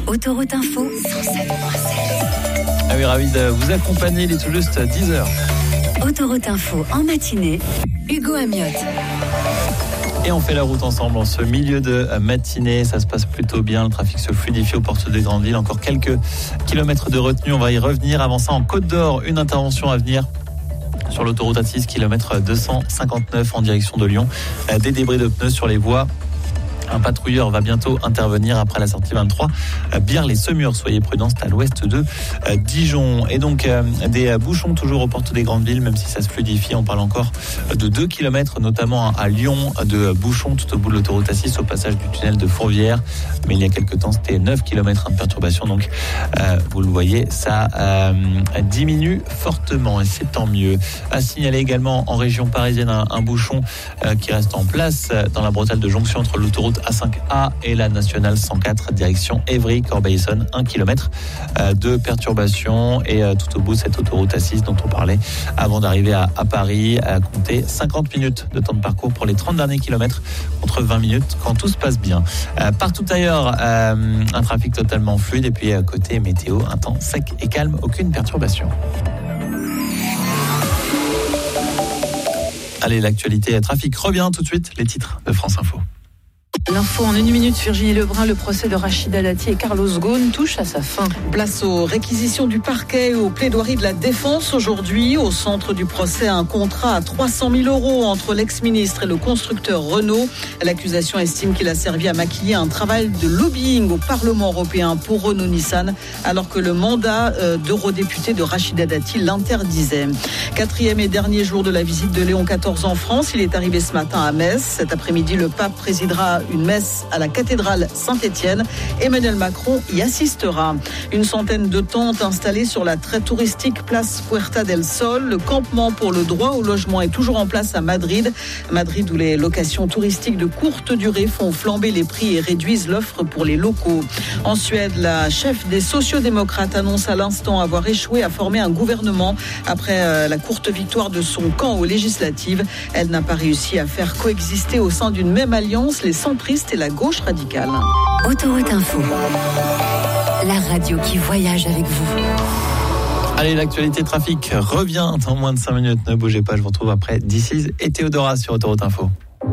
Autoroute Info 107.7. Ah oui, ravi de vous accompagner, il est tout juste 10h. Autoroute Info en matinée, Hugo Amiotte. Et on fait la route ensemble en ce milieu de matinée. Ça se passe plutôt bien. Le trafic se fluidifie aux portes des grandes villes. Encore quelques kilomètres de retenue. On va y revenir. Avant ça, en Côte d'Or, une intervention à venir sur l'autoroute A6, kilomètre 259 en direction de Lyon. Des débris de pneus sur les voies. Un patrouilleur va bientôt intervenir après la sortie 23. Biars-les-Semurs, soyez prudents, c'est à l'ouest de Dijon. Et donc des bouchons toujours aux portes des grandes villes, même si ça se fluidifie. On parle encore de 2 km, notamment à Lyon, de bouchons tout au bout de l'autoroute A6 au passage du tunnel de Fourvière. Mais il y a quelques temps, c'était 9 km de perturbation. Donc vous le voyez, ça diminue fortement et c'est tant mieux. À signaler également en région parisienne un bouchon qui reste en place dans la bretelle de jonction entre l'autoroute A5A et la nationale 104 direction Évry-Corbeil-Essonnes, 1 km de perturbation et tout au bout de cette autoroute A6 dont on parlait avant d'arriver à Paris, à compter 50 minutes de temps de parcours pour les 30 derniers kilomètres contre 20 minutes quand tout se passe bien. Partout ailleurs, un trafic totalement fluide et puis côté météo, un temps sec et calme, aucune perturbation. Allez, l'actualité trafic revient tout de suite, les titres de France Info. L'info en 1 minute, Virginie Lebrun, le procès de Rachida Dati et Carlos Ghosn touche à sa fin. Place aux réquisitions du parquet et aux plaidoiries de la défense aujourd'hui. Au centre du procès, un contrat à 300 000 € entre l'ex-ministre et le constructeur Renault. L'accusation estime qu'il a servi à maquiller un travail de lobbying au Parlement européen pour Renault-Nissan, alors que le mandat d'eurodéputé de Rachida Dati l'interdisait. 4e et dernier jour de la visite de Léon XIV en France. Il est arrivé ce matin à Metz. Cet après-midi, le pape présidera une messe à la cathédrale Saint-Étienne. Emmanuel Macron y assistera. Une centaine de tentes installées sur la très touristique place Puerta del Sol. Le campement pour le droit au logement est toujours en place à Madrid. Madrid où les locations touristiques de courte durée font flamber les prix et réduisent l'offre pour les locaux. En Suède, la chef des sociodémocrates annonce à l'instant avoir échoué à former un gouvernement après la courte victoire de son camp aux législatives. Elle n'a pas réussi à faire coexister au sein d'une même alliance les centristes et la gauche radicale. Autoroute Info, la radio qui voyage avec vous. Allez, l'actualité trafic revient dans moins de 5 minutes. Ne bougez pas, je vous retrouve après This Is et Théodora sur Autoroute Info.